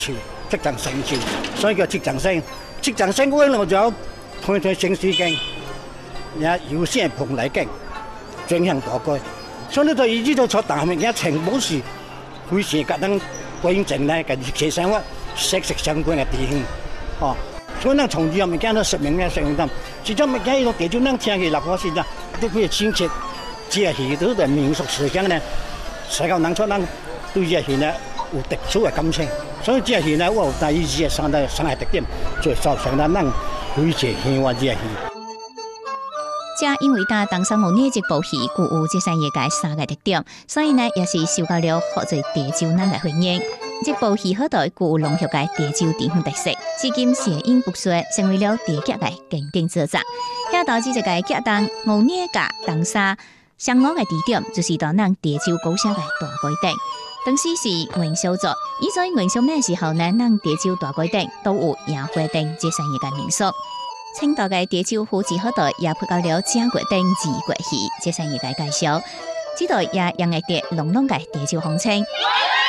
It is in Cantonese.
潮即場成潮，所以叫即場升。即場升嗰陣我就有推升水鏡，也有先係蓬禮鏡，轉向大街。所以呢度已知道坐大面嘅情報時，會時格登歸正咧，跟住其實我息息相關嘅地形，哦。所以呢，從住入面間都説明咧，説明得，始終物件呢個地中能聽佢立嗰時啦，都可以親切，這戲都係民俗思想呢，世界能出能對這戲呢有特殊嘅感情，所以這戲呢我第一次上到上海特點，最少上到能會寫戲話這戲。 正因為打當上無呢一部戲，具有這三個三個特點，所以呢也是受到了好多地州人來歡迎。這部戲好多具有濃郁嘅地州地方特色，至今諧音不衰，成為了地劇嘅經典之作。遐導致這個劇當無呢個當沙上岸嘅地點，就是到咱地州高山嘅大街頂。當時是元宵節，以在元宵咩時候呢？咱地州大街頂都有迎花燈這三個民俗。青島嘅地州夫子好多也配到了正月燈、二月戲這三個介紹，知道也用嚟啲濃濃嘅地州風情。